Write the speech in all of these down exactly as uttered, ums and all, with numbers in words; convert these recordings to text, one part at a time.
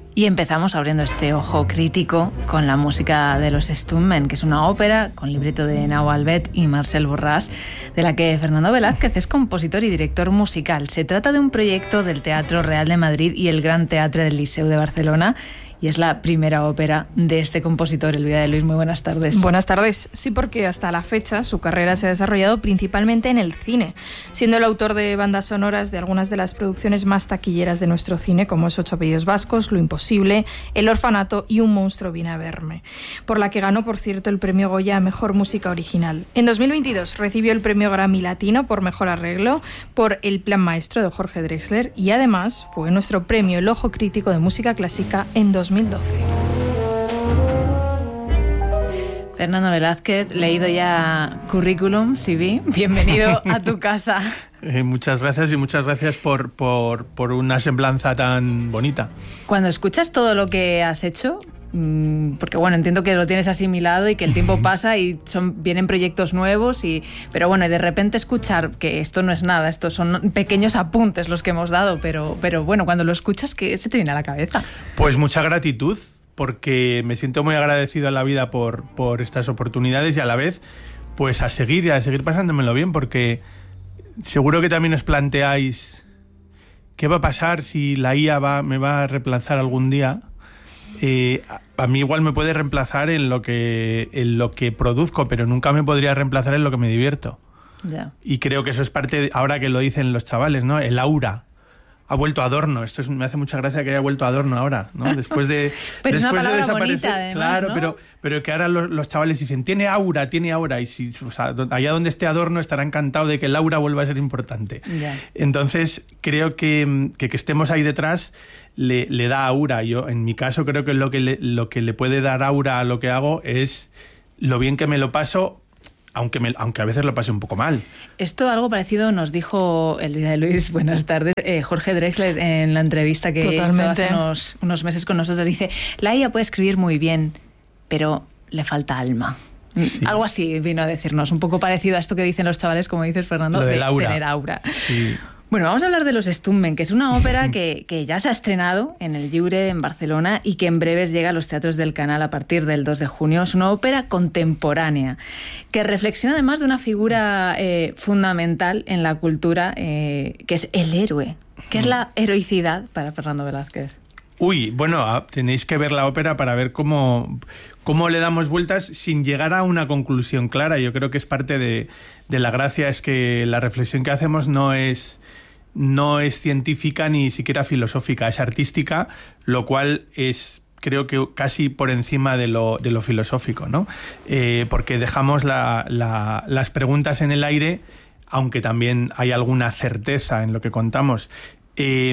Y empezamos abriendo este ojo crítico con la música de Los Stuntmen, que es una ópera con libreto de Nau Albet y Marcel Borràs, de la que Fernando Velázquez es compositor y director musical. Se trata de un proyecto del Teatro Real de Madrid y el Gran Teatre del Liceu de Barcelona, y es la primera ópera de este compositor, Elvira de Luis. Muy buenas tardes. Buenas tardes. Sí, porque hasta la fecha su carrera se ha desarrollado principalmente en el cine, siendo el autor de bandas sonoras de algunas de las producciones más taquilleras de nuestro cine, como es Ocho apellidos vascos, Lo imposible, El orfanato y Un monstruo viene a verme, por la que ganó, por cierto, el premio Goya a Mejor Música Original. En dos mil veintidós recibió el premio Grammy Latino por Mejor Arreglo por El Plan Maestro de Jorge Drexler, y además fue nuestro premio El Ojo Crítico de Música Clásica en dos mil doce. Fernando Velázquez, leído ya currículum, C V, bienvenido a tu casa. Eh, muchas gracias y muchas gracias por, por, por una semblanza tan bonita. Cuando escuchas todo lo que has hecho, porque bueno, entiendo que lo tienes asimilado y que el tiempo pasa y son, vienen proyectos nuevos, y, pero bueno, y de repente escuchar que esto no es nada, estos son pequeños apuntes los que hemos dado, pero, pero bueno, cuando lo escuchas, ¿qué se te viene a la cabeza? Pues mucha gratitud, porque me siento muy agradecido a la vida por, por estas oportunidades, y a la vez pues a seguir y a seguir pasándomelo bien, porque seguro que también os planteáis qué va a pasar si la I A va, me va a reemplazar algún día. Eh, a, a mí igual me puede reemplazar en lo que en lo que produzco, pero nunca me podría reemplazar en lo que me divierto. Yeah. Y creo que eso es parte de, ahora que lo dicen los chavales, ¿no? El aura ha vuelto Adorno. Esto es, me hace mucha gracia que haya vuelto Adorno ahora, ¿no? Después de pues después es una de desaparecer, bonita, además, claro, ¿no? pero pero que ahora los, los chavales dicen tiene aura, tiene aura, y si, o sea, allá donde esté Adorno estará encantado de que el aura vuelva a ser importante. Yeah. Entonces creo que, que que estemos ahí detrás le, le da aura. Yo en mi caso creo que lo que le, lo que le puede dar aura a lo que hago es lo bien que me lo paso. Aunque, me, aunque a veces lo pase un poco mal. Esto, algo parecido, nos dijo Elvira de Luis, buenas tardes, eh, Jorge Drexler, en la entrevista que Totalmente. hizo hace unos, unos meses con nosotros. Dice, la I A puede escribir muy bien, pero le falta alma. Sí. Algo así vino a decirnos, un poco parecido a esto que dicen los chavales, como dices, Fernando, de aura. tener aura. Sí. Bueno, vamos a hablar de Los Stuntmen, que es una ópera que, que ya se ha estrenado en el Lliure, en Barcelona, y que en breves llega a los teatros del Canal a partir del dos de junio. Es una ópera contemporánea que reflexiona además de una figura eh, fundamental en la cultura, eh, que es el héroe. ¿Qué es la heroicidad para Fernando Velázquez? Uy, bueno, tenéis que ver la ópera para ver cómo, cómo le damos vueltas sin llegar a una conclusión clara. Yo creo que es parte de, de la gracia, es que la reflexión que hacemos no es, no es científica ni siquiera filosófica, es artística, lo cual es, creo que casi por encima de lo, de lo filosófico, ¿no? Eh, porque dejamos la, la, las preguntas en el aire, aunque también hay alguna certeza en lo que contamos. Eh,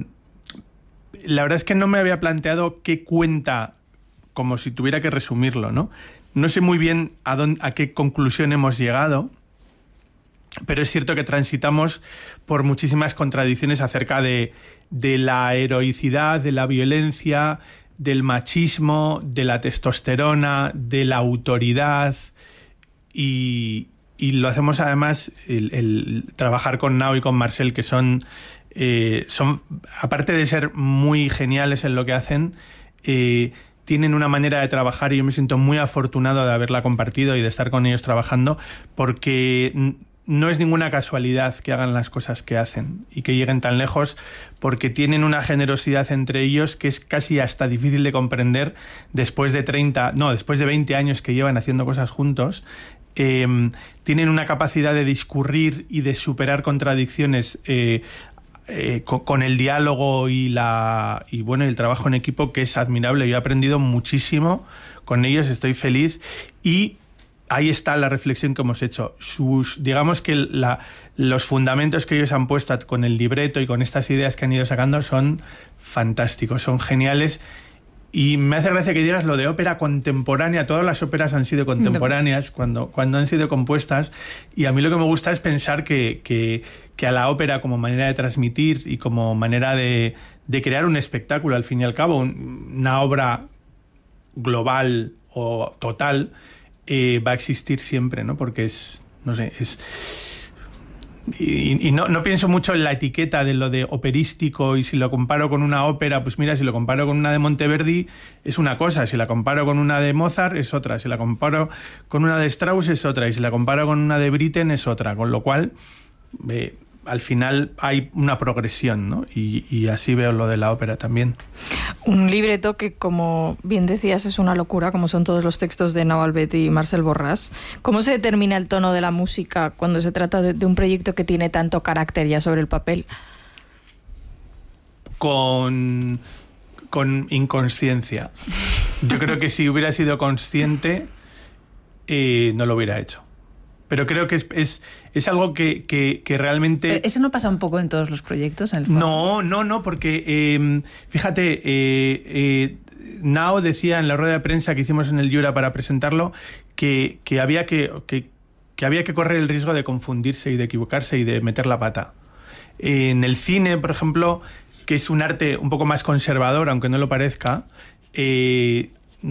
La verdad es que no me había planteado qué cuenta, como si tuviera que resumirlo, ¿no? No sé muy bien a, dónde, a qué conclusión hemos llegado, pero es cierto que transitamos por muchísimas contradicciones acerca de, de la heroicidad, de la violencia, del machismo, de la testosterona, de la autoridad, y, y lo hacemos además, el, el trabajar con Nau y con Marcel, que son... Eh, son, aparte de ser muy geniales en lo que hacen, eh, tienen una manera de trabajar, y yo me siento muy afortunado de haberla compartido y de estar con ellos trabajando, porque no es ninguna casualidad que hagan las cosas que hacen y que lleguen tan lejos, porque tienen una generosidad entre ellos que es casi hasta difícil de comprender después de treinta, no, después de veinte años que llevan haciendo cosas juntos. Eh, tienen una capacidad de discurrir y de superar contradicciones eh, Eh, con, con el diálogo y la y bueno el trabajo en equipo, que es admirable. Yo he aprendido muchísimo con ellos, estoy feliz, y ahí está la reflexión que hemos hecho. Sus, digamos que la, los fundamentos que ellos han puesto con el libreto y con estas ideas que han ido sacando son fantásticos, son geniales. Y me hace gracia que digas lo de ópera contemporánea. Todas las óperas han sido contemporáneas cuando, cuando han sido compuestas, y a mí lo que me gusta es pensar que, que, que a la ópera, como manera de transmitir y como manera de, de crear un espectáculo, al fin y al cabo, un, una obra global o total, eh, va a existir siempre, ¿no? Porque es, no sé, es... y, y no, no pienso mucho en la etiqueta de lo de operístico, y si lo comparo con una ópera, pues mira, si lo comparo con una de Monteverdi es una cosa, si la comparo con una de Mozart es otra, si la comparo con una de Strauss es otra, y si la comparo con una de Britten es otra, con lo cual eh, al final hay una progresión, ¿no? Y, y así veo lo de la ópera también. Un libreto que, como bien decías, es una locura, como son todos los textos de Naval Betti y Marcel Borràs. ¿Cómo se determina el tono de la música cuando se trata de, de un proyecto que tiene tanto carácter ya sobre el papel? Con, con inconsciencia. Yo creo que si hubiera sido consciente, eh, no lo hubiera hecho. Pero creo que es, es, es algo que, que, que realmente... ¿Pero eso no pasa un poco en todos los proyectos? En el fondo? No, no, no, porque eh, fíjate, eh, eh, Nao decía en la rueda de prensa que hicimos en el Jura para presentarlo que, que, había que, que, que había que correr el riesgo de confundirse y de equivocarse y de meter la pata. Eh, en el cine, por ejemplo, que es un arte un poco más conservador, aunque no lo parezca, eh,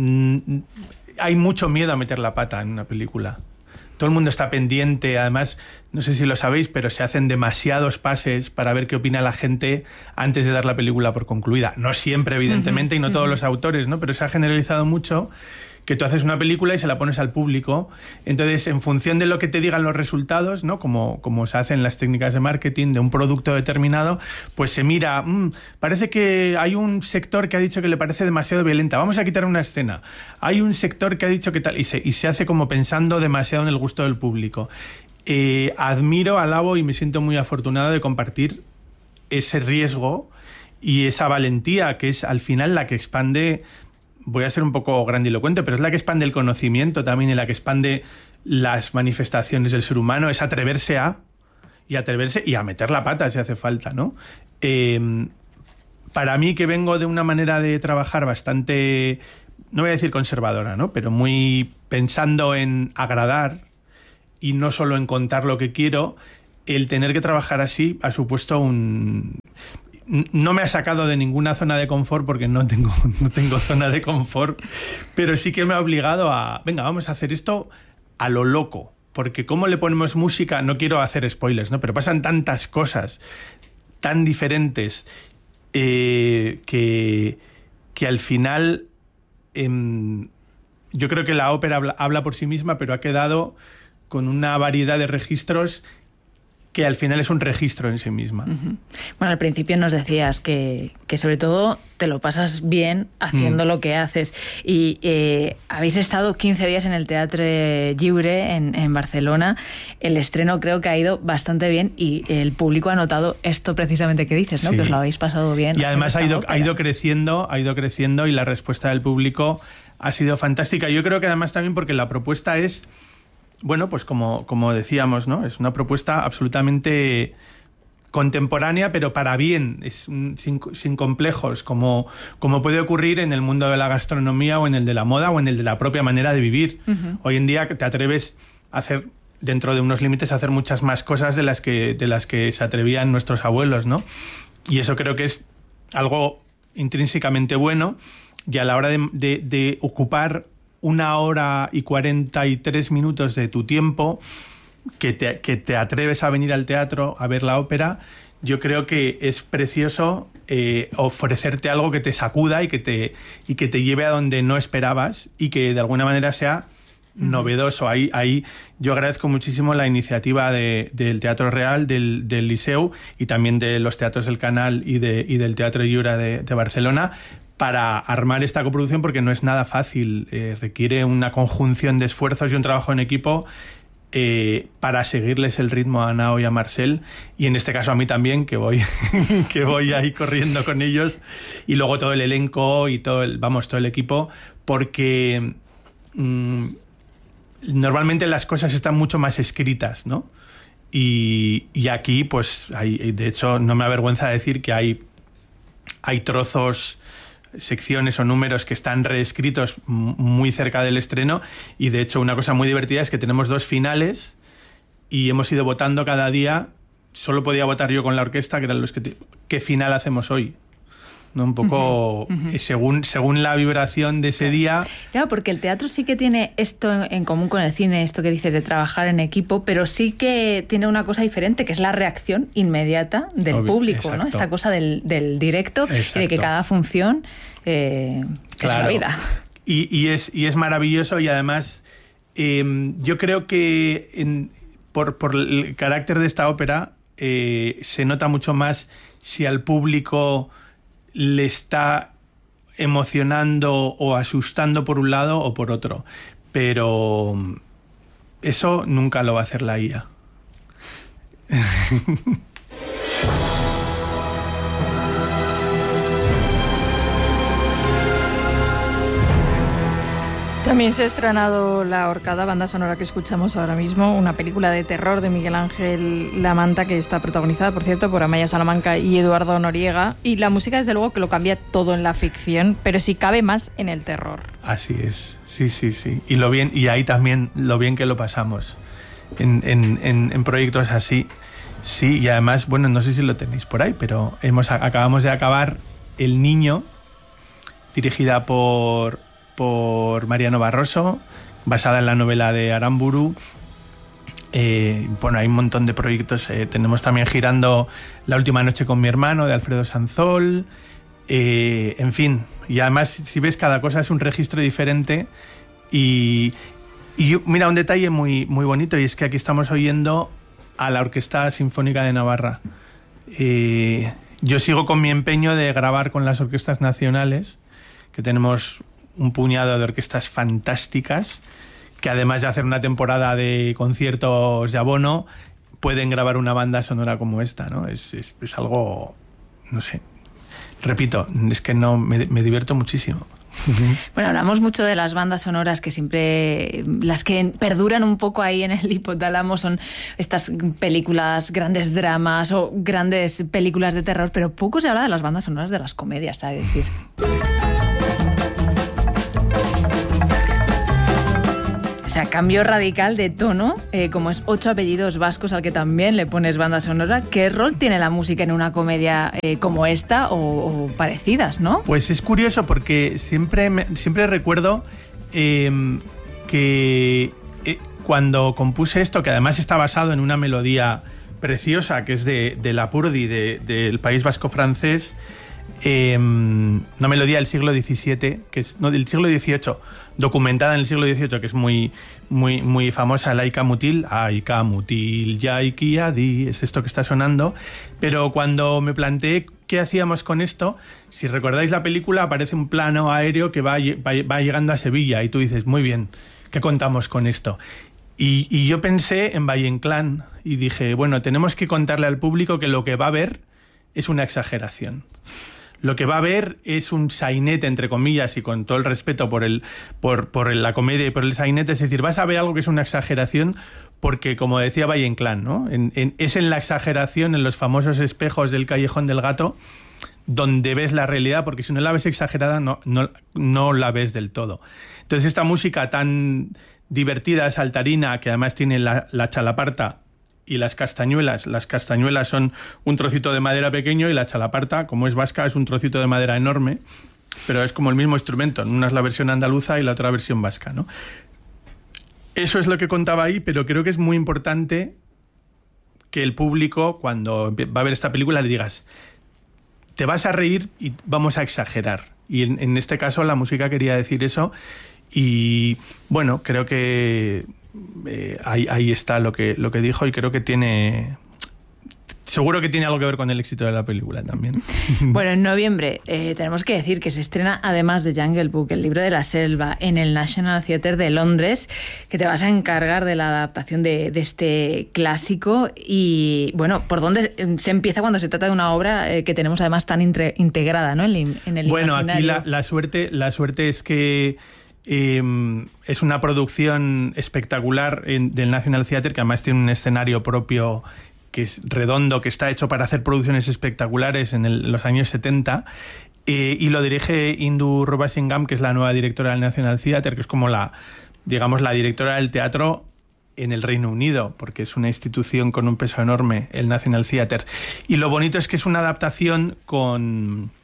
hay mucho miedo a meter la pata en una película. Todo el mundo está pendiente, además, no sé si lo sabéis, pero se hacen demasiados pases para ver qué opina la gente antes de dar la película por concluida. No siempre, evidentemente, uh-huh, y no uh-huh. todos los autores, ¿no? Pero se ha generalizado mucho que tú haces una película y se la pones al público. Entonces, en función de lo que te digan los resultados, ¿no? Como, como se hace en las técnicas de marketing de un producto determinado, pues se mira, mmm, parece que hay un sector que ha dicho que le parece demasiado violenta, vamos a quitar una escena. Hay un sector que ha dicho que tal, y se, y se hace como pensando demasiado en el gusto del público. Eh, admiro, alabo y me siento muy afortunado de compartir ese riesgo y esa valentía que es al final la que expande. Voy a ser un poco grandilocuente, pero es la que expande el conocimiento también y la que expande las manifestaciones del ser humano, es atreverse a y atreverse y a meter la pata si hace falta, ¿no? Eh, para mí, que vengo de una manera de trabajar bastante, no voy a decir conservadora, ¿no? Pero muy pensando en agradar y no solo en contar lo que quiero, el tener que trabajar así ha supuesto un... No me ha sacado de ninguna zona de confort porque no tengo, no tengo zona de confort, pero sí que me ha obligado a, venga, vamos a hacer esto a lo loco, porque cómo le ponemos música, no quiero hacer spoilers, ¿no? Pero pasan tantas cosas tan diferentes eh, que, que al final eh, yo creo que la ópera habla, habla por sí misma, pero ha quedado con una variedad de registros que al final es un registro en sí misma. Uh-huh. Bueno, al principio nos decías que, que sobre todo te lo pasas bien haciendo mm. lo que haces. Y eh, habéis estado quince días en el Teatre Lliure en, en Barcelona. El estreno creo que ha ido bastante bien y el público ha notado esto precisamente que dices, ¿no? Sí. Que os lo habéis pasado bien. Y además ha ido, ha ido creciendo, ha ido creciendo y la respuesta del público ha sido fantástica. Yo creo que además también porque la propuesta es... Bueno, pues como, como decíamos, ¿no? Es una propuesta absolutamente contemporánea, pero para bien, es un, sin, sin complejos, como, como puede ocurrir en el mundo de la gastronomía o en el de la moda o en el de la propia manera de vivir. Uh-huh. Hoy en día te atreves a hacer, dentro de unos límites, a hacer muchas más cosas de las que, de las que se atrevían nuestros abuelos, ¿no? Y eso creo que es algo intrínsecamente bueno, y a la hora de, de, de ocupar una hora y cuarenta y tres minutos de tu tiempo, que te, que te atreves a venir al teatro a ver la ópera, yo creo que es precioso eh, ofrecerte algo que te sacuda y que te, y que te lleve a donde no esperabas y que de alguna manera sea novedoso. Ahí, ahí yo agradezco muchísimo la iniciativa de, del Teatro Real, del, del Liceu y también de los teatros del Canal y, de, y del Teatro Lliure de, de Barcelona, para armar esta coproducción, porque no es nada fácil, eh, requiere una conjunción de esfuerzos y un trabajo en equipo eh, para seguirles el ritmo a Nao y a Marcel, y en este caso a mí también, que voy que voy ahí corriendo con ellos, y luego todo el elenco y todo el, vamos, todo el equipo, porque mmm, normalmente las cosas están mucho más escritas, ¿no? Y, y aquí, pues, hay, de hecho, no me avergüenza decir que hay, hay trozos, secciones o números que están reescritos muy cerca del estreno, y de hecho una cosa muy divertida es que tenemos dos finales y hemos ido votando cada día. Solo podía votar yo con la orquesta, que eran los que te, qué final hacemos hoy, ¿no? Un poco uh-huh, uh-huh. según, según la vibración de ese día. Claro, porque el teatro sí que tiene esto en, en común con el cine, esto que dices de trabajar en equipo, pero sí que tiene una cosa diferente, que es la reacción inmediata del Obvio, público, exacto. ¿no? Esta cosa del, del directo exacto. y de que cada función eh, claro. es una vida. Y, y, es, y es maravilloso y además eh, yo creo que en, por, por el carácter de esta ópera eh, se nota mucho más si al público le está emocionando o asustando por un lado o por otro. Pero eso nunca lo va a hacer la I A. También se ha estrenado La Horcada, banda sonora que escuchamos ahora mismo, una película de terror de Miguel Ángel Lamanta que está protagonizada, por cierto, por Amaya Salamanca y Eduardo Noriega. Y la música, desde luego, que lo cambia todo en la ficción, pero sí cabe más en el terror. Así es, sí, sí, sí. Y, lo bien, y ahí también lo bien que lo pasamos en, en, en, en proyectos así. Sí, y además, bueno, no sé si lo tenéis por ahí, pero hemos acabamos de acabar El Niño, dirigida por... por Mariano Barroso, basada en la novela de Aramburu. Eh, bueno, hay un montón de proyectos. Eh, tenemos también girando La última noche con mi hermano, de Alfredo Sanzol. Eh, en fin, y además, si ves, cada cosa es un registro diferente. Y, y mira, un detalle muy, muy bonito, y es que aquí estamos oyendo a la Orquesta Sinfónica de Navarra. Eh, yo sigo con mi empeño de grabar con las orquestas nacionales, que tenemos un puñado de orquestas fantásticas que, además de hacer una temporada de conciertos de abono, pueden grabar una banda sonora como esta, ¿no? Es, es, es algo, no sé, repito, es que no me, me divierto muchísimo. Bueno, hablamos mucho de las bandas sonoras, que siempre las que perduran un poco ahí en el hipotálamo son estas películas, grandes dramas o grandes películas de terror, pero poco se habla de las bandas sonoras de las comedias, está a decir. O sea, cambio radical de tono, eh, como es Ocho apellidos vascos, al que también le pones banda sonora. ¿Qué rol tiene la música en una comedia eh, como esta o, o parecidas, no? Pues es curioso porque siempre, me, siempre recuerdo eh, que eh, cuando compuse esto, que además está basado en una melodía preciosa que es de, de Lapurdi, de, del País Vasco francés, Eh, una melodía del siglo diecisiete, que es, no, del siglo dieciocho, documentada en el siglo dieciocho, que es muy, muy, muy famosa, Laika Mutil, Aika Mutil, Yaiki Adi, es esto que está sonando. Pero cuando me planteé qué hacíamos con esto, si recordáis la película, aparece un plano aéreo que va, va, va llegando a Sevilla y tú dices, muy bien, ¿qué contamos con esto? Y, y yo pensé en Valle Inclán y dije, bueno, tenemos que contarle al público que lo que va a ver es una exageración. Lo que va a ver es un sainete, entre comillas, y con todo el respeto por, el, por, por la comedia y por el sainete, es decir, vas a ver algo que es una exageración porque, como decía Valle Inclán, ¿no? En, en, es en la exageración, en los famosos espejos del Callejón del Gato, donde ves la realidad, porque si no la ves exagerada, no, no, no la ves del todo. Entonces, esta música tan divertida, saltarina, que además tiene la, la chalaparta y las castañuelas. Las castañuelas son un trocito de madera pequeño y la chalaparta, como es vasca, es un trocito de madera enorme, pero es como el mismo instrumento. Una es la versión andaluza y la otra versión vasca, ¿no? Eso es lo que contaba ahí, pero creo que es muy importante que el público, cuando va a ver esta película, le digas, te vas a reír y vamos a exagerar. Y en, en este caso la música quería decir eso. Y bueno, creo que Eh, ahí, ahí está lo que, lo que dijo, y creo que tiene... Seguro que tiene algo que ver con el éxito de la película también. Bueno, en noviembre eh, tenemos que decir que se estrena, además de Jungle Book, El libro de la selva, en el National Theatre de Londres, que te vas a encargar de la adaptación de, de este clásico. Y bueno, ¿por dónde se empieza cuando se trata de una obra eh, que tenemos además tan intre, integrada, ¿no? en, en el bueno, imaginario? Aquí la, la, suerte, la suerte es que Eh, es una producción espectacular en, del National Theatre, que además tiene un escenario propio que es redondo, que está hecho para hacer producciones espectaculares en el, los años setenta, eh, y lo dirige Indu Rubasingham, que es la nueva directora del National Theatre, que es como la, digamos, la directora del teatro en el Reino Unido, porque es una institución con un peso enorme, el National Theatre. Y lo bonito es que es una adaptación con...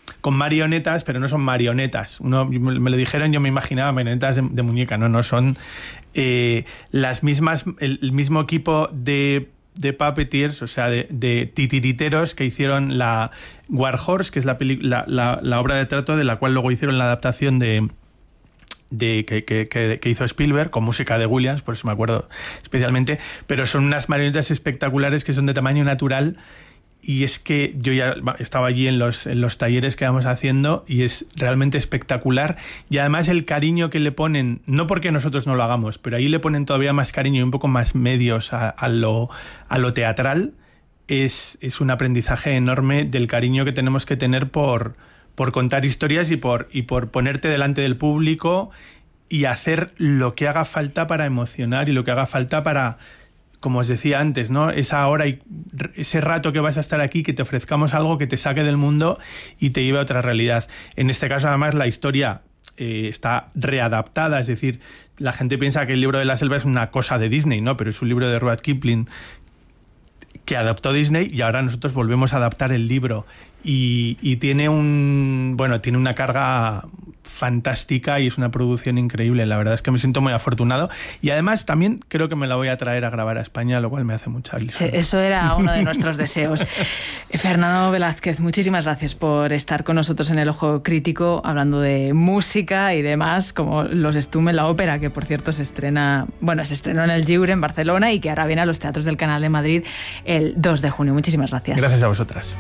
con marionetas, pero no son marionetas. Uno, me lo dijeron, yo me imaginaba marionetas de, de muñeca, no, no son eh, las mismas, el, el mismo equipo de, de puppeteers, o sea, de, de titiriteros que hicieron la War Horse, que es la, peli, la, la, la obra de teatro de la cual luego hicieron la adaptación de... De, que, que, que hizo Spielberg con música de Williams, por eso me acuerdo especialmente, pero son unas marionetas espectaculares que son de tamaño natural, y es que yo ya estaba allí en los, en los talleres que vamos haciendo y es realmente espectacular, y además el cariño que le ponen, no porque nosotros no lo hagamos, pero ahí le ponen todavía más cariño y un poco más medios a, a, lo, a lo teatral, es, es un aprendizaje enorme del cariño que tenemos que tener por... por contar historias y por, y por ponerte delante del público y hacer lo que haga falta para emocionar y lo que haga falta para, como os decía antes, ¿no? Esa hora y ese rato que vas a estar aquí, que te ofrezcamos algo que te saque del mundo y te lleve a otra realidad. En este caso, además, la historia eh, está readaptada, es decir, la gente piensa que el libro de la selva es una cosa de Disney, ¿no? Pero es un libro de Rudyard Kipling que adaptó Disney y ahora nosotros volvemos a adaptar el libro. Y, y tiene un bueno tiene una carga fantástica y es una producción increíble. La verdad es que me siento muy afortunado y además también creo que me la voy a traer a grabar a España, lo cual me hace mucha ilusión. Eso era uno de nuestros deseos. Fernando Velázquez, muchísimas gracias por estar con nosotros en El Ojo Crítico hablando de música y demás, como Los Stummel, la ópera, que por cierto se estrena, bueno, se estrenó en el Lliure en Barcelona y que ahora viene a los teatros del Canal de Madrid el dos de junio. Muchísimas gracias. Gracias a vosotras.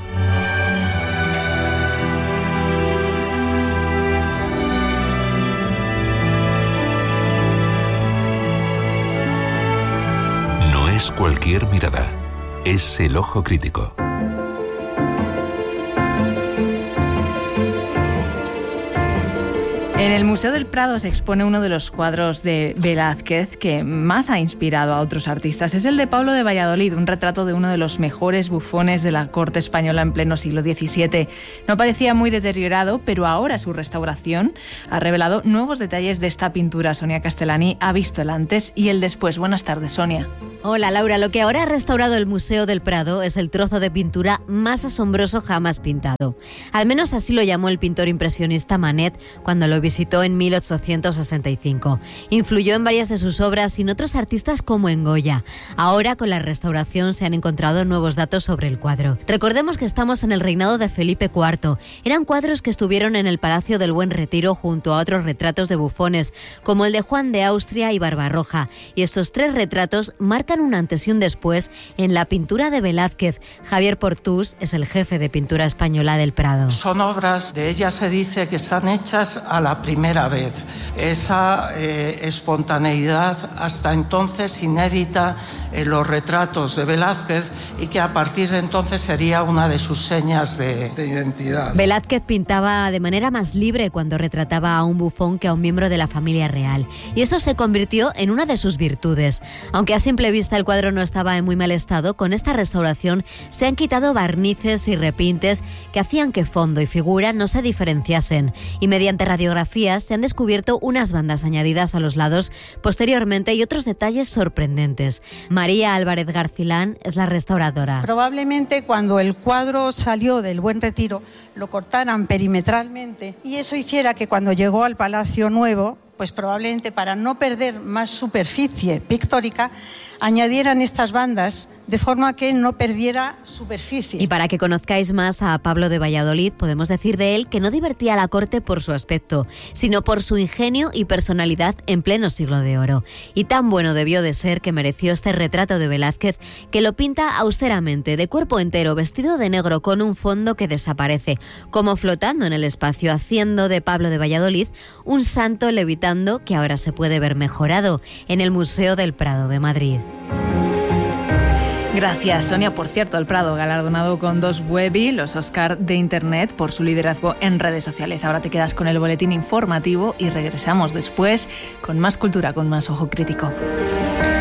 Cualquier mirada. Es El Ojo Crítico. En el Museo del Prado se expone uno de los cuadros de Velázquez que más ha inspirado a otros artistas. Es el de Pablo de Valladolid, un retrato de uno de los mejores bufones de la corte española en pleno siglo diecisiete. No parecía muy deteriorado, pero ahora su restauración ha revelado nuevos detalles de esta pintura. Sonia Castellani ha visto el antes y el después. Buenas tardes, Sonia. Hola, Laura. Lo que ahora ha restaurado el Museo del Prado es el trozo de pintura más asombroso jamás pintado. Al menos así lo llamó el pintor impresionista Manet cuando lo visitó en mil ochocientos sesenta y cinco. Influyó en varias de sus obras y en otros artistas como en Goya. Ahora, con la restauración, se han encontrado nuevos datos sobre el cuadro. Recordemos que estamos en el reinado de Felipe cuarto. Eran cuadros que estuvieron en el Palacio del Buen Retiro junto a otros retratos de bufones, como el de Juan de Austria y Barbarroja. Y estos tres retratos marcan un antes y un después en la pintura de Velázquez. Javier Portús es el jefe de pintura española del Prado. Son obras, de ellas se dice que están hechas a la primera vez. Esa eh, espontaneidad hasta entonces inédita en los retratos de Velázquez y que a partir de entonces sería una de sus señas de, de identidad. Velázquez pintaba de manera más libre cuando retrataba a un bufón que a un miembro de la familia real. Y esto se convirtió en una de sus virtudes. Aunque a simple vista el cuadro no estaba en muy mal estado, con esta restauración se han quitado barnices y repintes que hacían que fondo y figura no se diferenciasen. Y mediante radiografías se han descubierto unas bandas añadidas a los lados posteriormente y otros detalles sorprendentes. María Álvarez Garcilán es la restauradora. Probablemente cuando el cuadro salió del Buen Retiro lo cortaran perimetralmente y eso hiciera que cuando llegó al Palacio Nuevo, pues probablemente para no perder más superficie pictórica, añadieran estas bandas de forma que no perdiera superficie. Y para que conozcáis más a Pablo de Valladolid, podemos decir de él que no divertía a la corte por su aspecto, sino por su ingenio y personalidad en pleno siglo de oro. Y tan bueno debió de ser que mereció este retrato de Velázquez, que lo pinta austeramente, de cuerpo entero, vestido de negro, con un fondo que desaparece, como flotando en el espacio, haciendo de Pablo de Valladolid un santo levitando que ahora se puede ver mejorado en el Museo del Prado de Madrid. Gracias, Sonia. Por cierto, el Prado galardonado con dos Webby, los Oscar de Internet, por su liderazgo en redes sociales. Ahora te quedas con el boletín informativo y regresamos después con más cultura, con más Ojo Crítico.